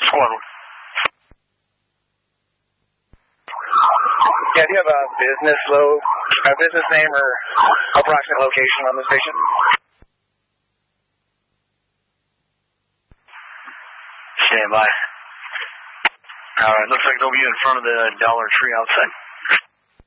Squad 1. Yeah, do you have a business name or approximate location on the station? Stand by. Alright, looks like they'll be in front of the Dollar Tree outside.